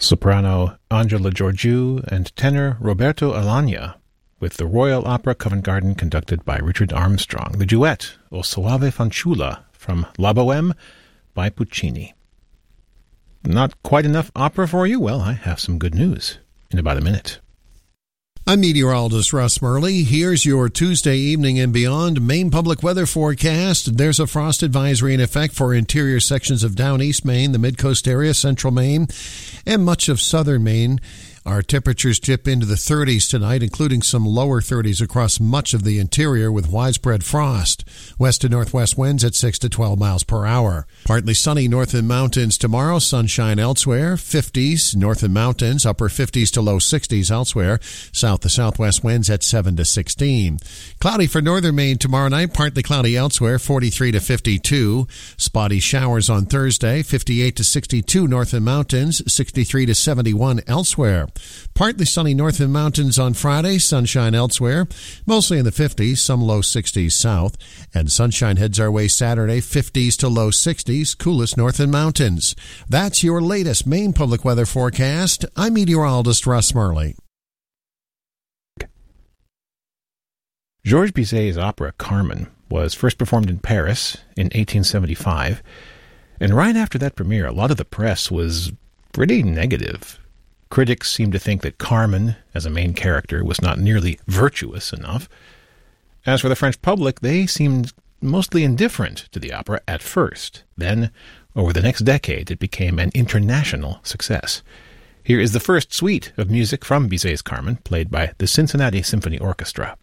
soprano Angela Georgiou and tenor Roberto Alagna, with the Royal Opera Covent Garden conducted by Richard Armstrong. The duet, O Soave Fanciulla, from La Bohème by Puccini. Not quite enough opera for you? Well, I have some good news in about a minute. I'm meteorologist Russ Murley. Here's your Tuesday evening and beyond Maine public weather forecast. There's a frost advisory in effect for interior sections of down East Maine, the mid-coast area, central Maine, and much of southern Maine. Our temperatures dip into the 30s tonight, including some lower 30s across much of the interior with widespread frost. West to northwest winds at 6 to 12 miles per hour. Partly sunny north and mountains tomorrow, sunshine elsewhere. 50s north and mountains, upper 50s to low 60s elsewhere. South to southwest winds at 7 to 16. Cloudy for northern Maine tomorrow night, partly cloudy elsewhere, 43 to 52. Spotty showers on Thursday, 58 to 62 north and mountains, 63 to 71 elsewhere. Partly sunny north and mountains on Friday, sunshine elsewhere, mostly in the 50s, some low 60s south, and sunshine heads our way Saturday, 50s to low 60s, coolest north and mountains. That's your latest Maine public weather forecast. I'm meteorologist Russ Murley. Georges Bizet's opera Carmen was first performed in Paris in 1875, and right after that premiere, a lot of the press was pretty negative. Critics seemed to think that Carmen, as a main character, was not nearly virtuous enough. As for the French public, they seemed mostly indifferent to the opera at first. Then, over the next decade, it became an international success. Here is the first suite of music from Bizet's Carmen, played by the Cincinnati Symphony Orchestra.